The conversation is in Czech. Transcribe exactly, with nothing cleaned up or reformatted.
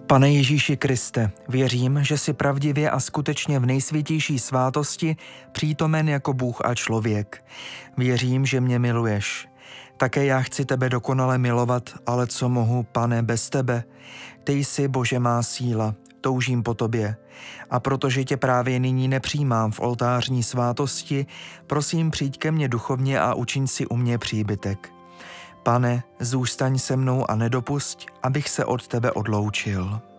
Pane Ježíši Kriste, věřím, že jsi pravdivě a skutečně v nejsvětější svátosti přítomen jako Bůh a člověk. Věřím, že mě miluješ. Také já chci tebe dokonale milovat, ale co mohu, Pane, bez tebe? Ty jsi, Bože, má síla, toužím po tobě. A protože tě právě nyní nepřijímám v oltářní svátosti, prosím, přijď ke mně duchovně a učiň si u mě příbytek. Pane, zůstaň se mnou a nedopusť, abych se od tebe odloučil.